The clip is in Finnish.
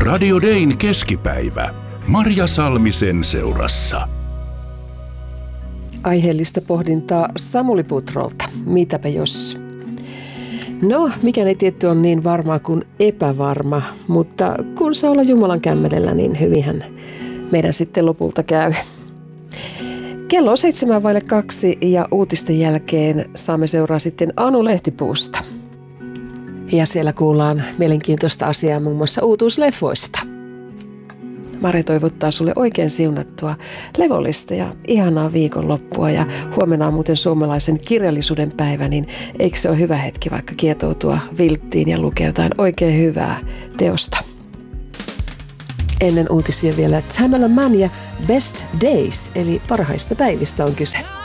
Radio Dayn keskipäivä. Marja Salmisen seurassa. Aiheellista pohdintaa Samuli Putrolta. Mitäpä jos? No, mikään ei tietty on niin varmaa kuin epävarma, mutta kun saa olla Jumalan kämmelellä, niin hyvinhän meidän sitten lopulta käy. Kello on 1:07 ja uutisten jälkeen saamme seuraa sitten Anu Lehtipuusta. Ja siellä kuullaan mielenkiintoista asiaa muun muassa uutuusleffoista. Mari toivottaa sulle oikein siunattua, levollista ja ihanaa viikonloppua. Ja huomenna on muuten suomalaisen kirjallisuuden päivä, niin eikö se ole hyvä hetki vaikka kietoutua vilttiin ja lukea jotain oikein hyvää teosta. Ennen uutisia vielä Tamala Mann ja Best Days, eli parhaista päivistä on kyse.